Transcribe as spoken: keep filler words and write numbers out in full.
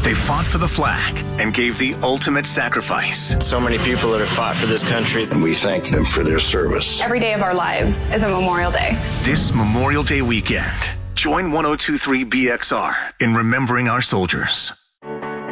They fought for the flag and gave the ultimate sacrifice. So many people that have fought for this country. And we thank them for their service. Every day of our lives is a Memorial Day. This Memorial Day weekend, join one oh two point three B X R in remembering our soldiers.